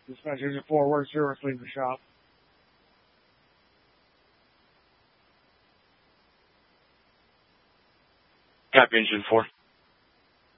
Dispatch Engine 4, where's Service leaving the shop? Copy, Engine 4.